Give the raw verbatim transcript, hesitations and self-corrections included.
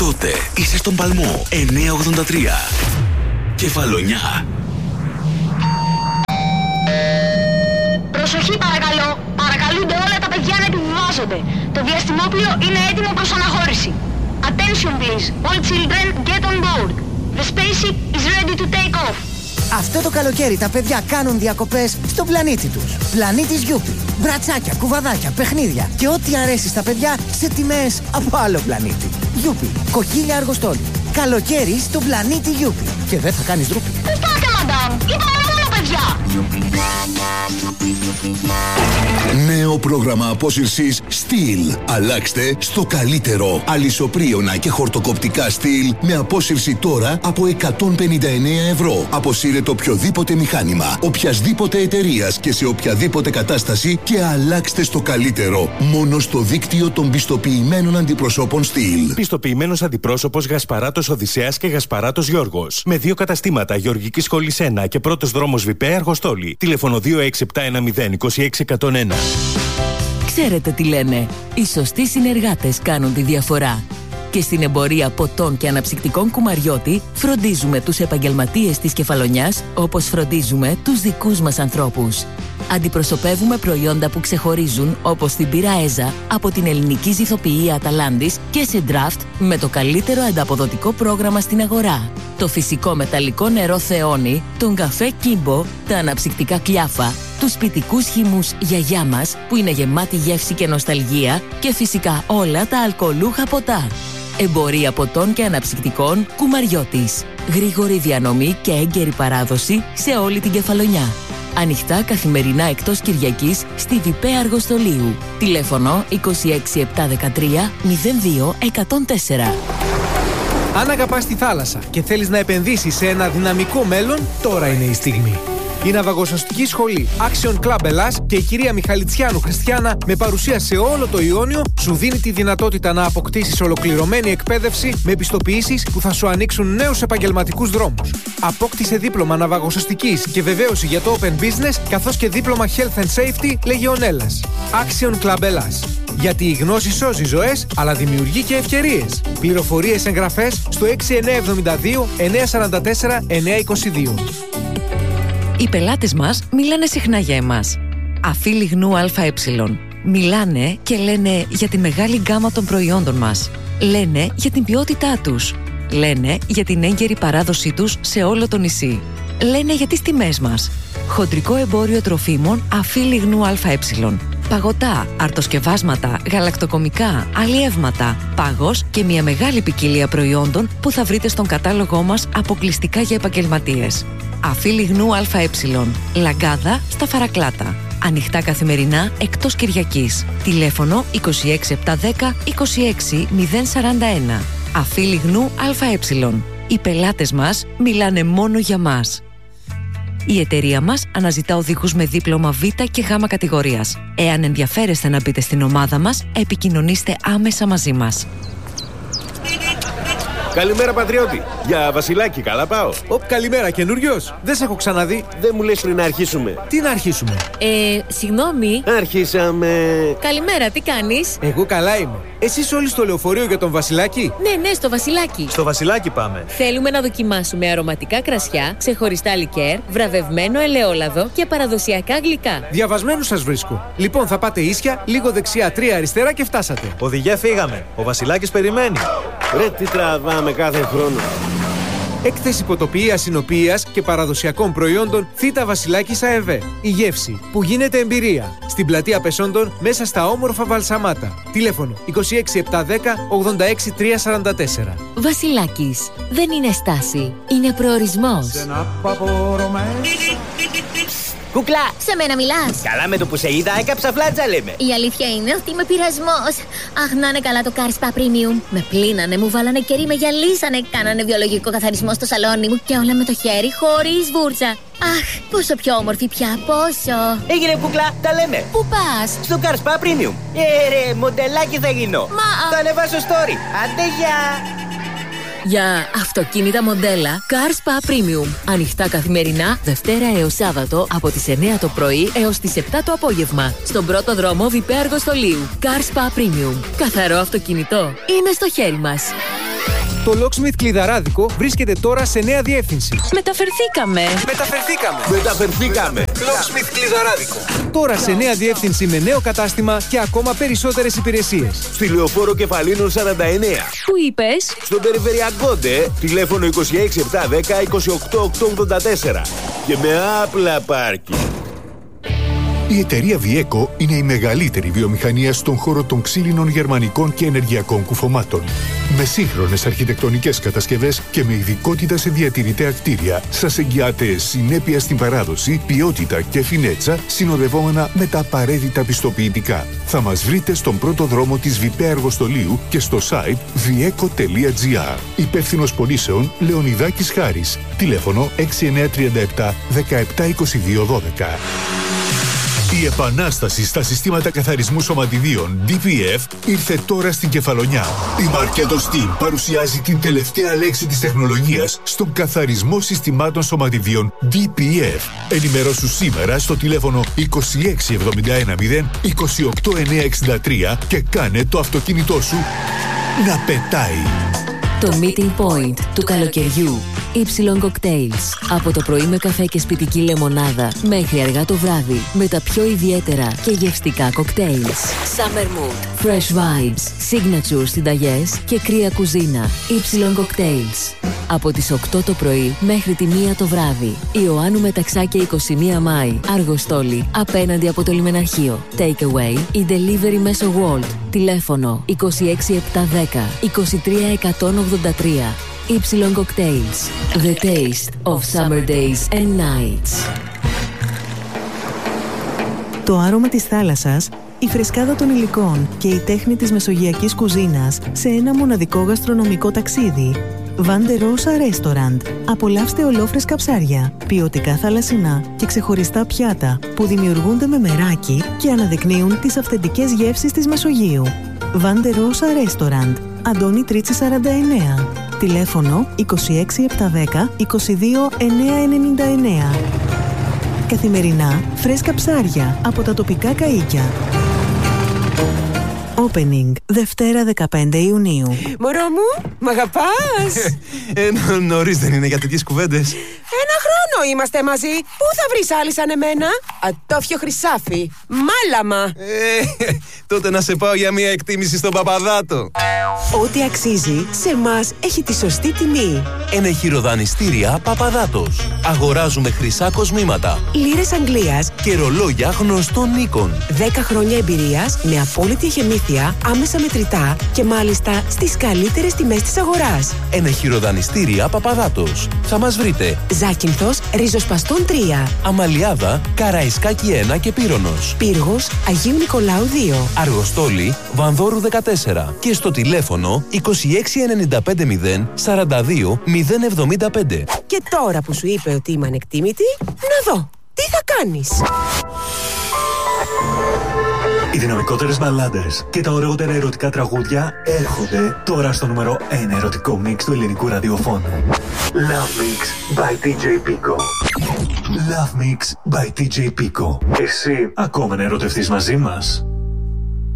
τότε είσαι στον Παλμό εννιακόσια ογδόντα τρία. Κεφαλονιά. Προσοχή παρακαλώ. Παρακαλούνται όλα τα παιδιά να επιβιβάζονται. Το διαστημόπλιο είναι έτοιμο προς αναχώρηση. Attention please. All children get on board. The spaceship is ready to take off. Αυτό το καλοκαίρι τα παιδιά κάνουν διακοπές στον πλανήτη τους. Πλανήτης Γιούπι. Μπρατσάκια, κουβαδάκια, παιχνίδια και ό,τι αρέσει στα παιδιά σε τιμές από άλλο πλανήτη. Γιούπι. Κοκκίλια Αργοστόλη. Καλοκαίρι στον πλανήτη Γιούπι. Και δεν θα κάνεις ντρούπι. Πού πάτε, μαντάμ? Είπαμε μόνο παιδιά. Νέο πρόγραμμα απόσυρσης Steel. Αλλάξτε στο καλύτερο. Αλυσοπρίωνα και χορτοκοπτικά Steel με απόσυρση τώρα από εκατόν πενήντα εννέα ευρώ. Αποσύρετε οποιοδήποτε μηχάνημα, οποιασδήποτε εταιρείας και σε οποιαδήποτε κατάσταση και αλλάξτε στο καλύτερο. Μόνο στο δίκτυο των πιστοποιημένων αντιπροσώπων Steel. Πιστοποιημένος αντιπρόσωπος Γασπαράτος Οδυσσέας και Γασπαράτος Γιώργος. Με δύο καταστήματα Γεωργικής Σχολής ένα και πρώτος δρόμος Βιπέ Αργοστόλη. Τηλέφωνο δύο έξι επτά ένα μηδέν δύο έξι ένα μηδέν ένα. Ξέρετε τι λένε. Οι σωστοί συνεργάτες κάνουν τη διαφορά. Και στην εμπορία ποτών και αναψυκτικών Κουμαριώτη φροντίζουμε τους επαγγελματίες της Κεφαλονιάς όπως φροντίζουμε τους δικούς μας ανθρώπους. Αντιπροσωπεύουμε προϊόντα που ξεχωρίζουν όπως την πύρα Έζα από την ελληνική ζυθοποιία Αταλάντης και σε draft με το καλύτερο ανταποδοτικό πρόγραμμα στην αγορά. Το φυσικό μεταλλικό νερό Θεόνι, τον καφέ Κίμπο, τα αναψυκτικά Κλιάφα, τους σπιτικούς χυμούς Γιαγιά μας που είναι γεμάτη γεύση και νοσταλγία και φυσικά όλα τα αλκοολούχα ποτά. Εμπορία ποτών και αναψυκτικών Κουμαριώτης. Γρήγορη διανομή και έγκαιρη παράδοση σε όλη την Κεφαλονιά. Ανοιχτά καθημερινά εκτός Κυριακής στη Βιπέ Αργοστολίου. Τηλέφωνο είκοσι έξι επτά δεκατρία μηδέν δύο εκατόν τέσσερα. Αν αγαπάς τη θάλασσα και θέλεις να επενδύσεις σε ένα δυναμικό μέλλον, τώρα είναι η στιγμή. Η ναυαγοσωστική σχολή Action Club Ελλάς και η κυρία Μιχαλητσιάνου Χριστιάνα με παρουσία σε όλο το Ιόνιο σου δίνει τη δυνατότητα να αποκτήσεις ολοκληρωμένη εκπαίδευση με πιστοποιήσεις που θα σου ανοίξουν νέους επαγγελματικούς δρόμους. Απόκτησε δίπλωμα ναυαγοσωστικής και βεβαίωση για το Open Business καθώς και δίπλωμα Health and Safety Λεγεωνέλλας. Action Club Ελλάς. Γιατί η γνώση σώζει ζωές, αλλά δημιουργεί και ευκαιρίες. Πληροφορίες εγγραφές στο έξι εννιά εβδομήντα δύο εννιακόσια σαράντα τέσσερα εννιακόσια είκοσι δύο. Οι πελάτες μας μιλάνε συχνά για εμάς. Αφή λιγνού ΑΕ. Μιλάνε και λένε για τη μεγάλη γκάμα των προϊόντων μας. Λένε για την ποιότητά τους. Λένε για την έγκαιρη παράδοσή τους σε όλο το νησί. Λένε για τις τιμές μας. Χοντρικό εμπόριο τροφίμων Αφή λιγνού ΑΕ. Παγωτά, αρτοσκευάσματα, γαλακτοκομικά, αλλιεύματα, πάγος και μια μεγάλη ποικιλία προϊόντων που θα βρείτε στον κατάλογό μας αποκλειστικά για επαγγελματίες. Αφή λιγνού ΑΕ. Λαγκάδα στα Φαρακλάτα. Ανοιχτά καθημερινά εκτός Κυριακής. Τηλέφωνο είκοσι έξι επτά δέκα είκοσι έξι μηδέν σαράντα ένα. Αφή λιγνού ΑΕ. Οι πελάτες μας μιλάνε μόνο για μας. Η εταιρεία μας αναζητά οδηγούς με δίπλωμα Β και Γ κατηγορίας. Εάν ενδιαφέρεστε να μπείτε στην ομάδα μας, επικοινωνήστε άμεσα μαζί μας. Καλημέρα, πατριώτη. Για Βασιλάκι, καλά πάω. Οπ, καλημέρα, καινούριος. Δεν σε έχω ξαναδεί. Δεν μου λες πριν να αρχίσουμε. Τι να αρχίσουμε? Ε, συγγνώμη. Αρχίσαμε. Καλημέρα, τι κάνεις? Εγώ καλά είμαι. Εσείς όλοι στο λεωφορείο για τον Βασιλάκι? Ναι, ναι, στο Βασιλάκι. Στο Βασιλάκι πάμε. Θέλουμε να δοκιμάσουμε αρωματικά κρασιά, ξεχωριστά λικέρ, βραβευμένο ελαιόλαδο και παραδοσιακά γλυκά. Διαβασμένους σας βρίσκω. Λοιπόν, θα πάτε ίσια, λίγο δεξιά, τρία αριστερά και φτάσατε. Οδηγέ, φύγαμε. Ο Βασιλάκης περιμένει. Ρε, τι τραβάμε κάθε χρόνο. Έκθεση ποτοποιίας, συνοποιίας και παραδοσιακών προϊόντων Θήτα Βασιλάκης ΑΕΒ. Η γεύση που γίνεται εμπειρία. Στην πλατεία Πεσόντων μέσα στα όμορφα Βαλσαμάτα. Τηλέφωνο είκοσι έξι επτά δέκα ογδόντα έξι τρία σαράντα τέσσερα. Βασιλάκης. Δεν είναι στάση. Είναι προορισμός. Κουκλά, σε μένα μιλάς? Καλά, με το που σε είδα έκαψα φλάτσα, λέμε. Η αλήθεια είναι ότι είμαι πειρασμός. Αχ, να είναι καλά το Car Spa Premium. Με πλύνανε, μου βάλανε κερί, με γυαλίσανε. Κάνανε βιολογικό καθαρισμό στο σαλόνι μου και όλα με το χέρι, χωρίς βούρτσα. Αχ, πόσο πιο όμορφη πια, πόσο. Έγινε, κουκλά, τα λέμε. Πού πας? Στο Car Spa Premium. Ε, ρε, μοντελάκι θα γίνω. Μα. Θα ανεβάσω story. Άντε, γεια. Για αυτοκίνητα μοντέλα Car Spa Premium. Ανοιχτά καθημερινά, Δευτέρα έως Σάββατο από τις εννιά το πρωί έως τις επτά το απόγευμα. Στον πρώτο δρόμο Βιπέ Αργοστολίου. Car Spa Premium. Καθαρό αυτοκίνητο είναι στο χέρι μας. Το Locksmith κλειδαράδικο βρίσκεται τώρα σε νέα διεύθυνση. Μεταφερθήκαμε. Μεταφερθήκαμε. Μεταφερθήκαμε. Locksmith κλειδαράδικο. Τώρα σε νέα διεύθυνση με νέο κατάστημα και ακόμα περισσότερες υπηρεσίες. Στη Λεωφόρο Κεφαλίνων σαράντα εννέα. Πού είπες? Στον Περιφερειακό ντε, τηλέφωνο είκοσι έξι επτά δέκα είκοσι οκτώ οκτακόσια ογδόντα τέσσερα. Και με άπλα πάρκι. Η εταιρεία Vieco είναι η μεγαλύτερη βιομηχανία στον χώρο των ξύλινων γερμανικών και ενεργειακών κουφωμάτων. Με σύγχρονες αρχιτεκτονικές κατασκευές και με ειδικότητα σε διατηρητέα κτίρια, σας εγγυάται συνέπεια στην παράδοση, ποιότητα και φινέτσα, συνοδευόμενα με τα απαραίτητα πιστοποιητικά. Θα μας βρείτε στον πρώτο δρόμο της Βιπέ Αργοστολίου και στο site vieco τελεία gr. Υπεύθυνος πωλήσεων Λεωνιδάκης Χάρης. Τηλέφωνο έξι εννιά τρία επτά δεκαεπτά είκοσι δύο δώδεκα. Η επανάσταση στα συστήματα καθαρισμού σωματιδίων ντι πι εφ ήρθε τώρα στην Κεφαλονιά. Η Marketo Steam παρουσιάζει την τελευταία λέξη της τεχνολογίας στον καθαρισμό συστημάτων σωματιδίων ντι πι εφ. Ενημερώσου σήμερα στο τηλέφωνο είκοσι έξι εβδομήντα ένα μηδέν είκοσι οκτώ εννιακόσια εξήντα τρία και κάνε το αυτοκίνητό σου να πετάει. Το meeting point του καλοκαιριού. Y Cocktails. Από το πρωί με καφέ και σπιτική λεμονάδα μέχρι αργά το βράδυ με τα πιο ιδιαίτερα και γευστικά cocktails. Summer Mood, Fresh Vibes, Signature συνταγές και κρύα κουζίνα. Y Cocktails. Από τις οκτώ το πρωί μέχρι τη μία το βράδυ. Ιωάννου Μεταξάκια είκοσι μία Μάη. Αργοστόλη. Απέναντι από το λιμεναρχείο. Take away ή delivery μέσω World. Τηλέφωνο είκοσι έξι επτά δέκα είκοσι τρία εκατόν ογδόντα τρία. Y Cocktails. The taste of summer days and nights. Το άρωμα της θάλασσας, η φρεσκάδα των υλικών και η τέχνη της μεσογειακής κουζίνας σε ένα μοναδικό γαστρονομικό ταξίδι. Vande Rosa Restaurant. Απολαύστε ολόφρεσκα ψάρια, ποιοτικά θαλασσινά και ξεχωριστά πιάτα που δημιουργούνται με μεράκι και αναδεικνύουν τις αυθεντικές γεύσεις της Μεσογείου. Vande Rosa Restaurant. Αντώνη Τρίτσι σαράντα εννέα. Τηλέφωνο είκοσι έξι επτά δέκα είκοσι δύο εννιακόσια ενενήντα εννέα. Καθημερινά φρέσκα ψάρια από τα τοπικά καΐκια. Opening Δευτέρα δεκαπέντε Ιουνίου. Μωρό μου, μ' αγαπάς? ε, ε, νωρίς δεν είναι για τέτοιες κουβέντες. Ένα χρόνο είμαστε μαζί. Πού θα βρεις άλλη σαν εμένα? Ατόφιο χρυσάφι, μάλαμα. Ε, τότε να σε πάω για μια εκτίμηση στον Παπαδάτο. Ό,τι αξίζει, σε εμάς έχει τη σωστή τιμή. Ενεχειροδανιστήρια Παπαδάτος. Αγοράζουμε χρυσά κοσμήματα, λίρες Αγγλίας και ρολόγια γνωστών οίκων. δέκα χρόνια εμπειρίας με απόλυτη εχεμήθεια, άμεσα μετρητά και μάλιστα στις καλύτερες τιμές της αγοράς. Ενεχειροδανιστήρια Παπαδάτος. Θα μας βρείτε Ζάκυνθος, Ριζοσπαστών τρία, Αμαλιάδα, Καραϊσκάκη ένα και Πύρονος, Πύργος, Αγίου Νικολάου δύο, Αργοστόλη, Βανδόρου δεκατέσσερα και στο τηλέφωνο είκοσι έξι ενενήντα πέντε μηδέν σαράντα δύο μηδέν εβδομήντα πέντε. Και τώρα που σου είπε ότι είμαι ανεκτήμητη, να δω, τι θα κάνεις? Οι δυναμικότερες μπαλάντες και τα ωραιότερα ερωτικά τραγούδια έρχονται τώρα στο νούμερο ένα ερωτικό μίξ του ελληνικού ραδιοφώνου. Love Mix by ντι τζέι Pico. Love Mix by ντι τζέι Pico. Εσύ ακόμα να ερωτευτείς μαζί μας?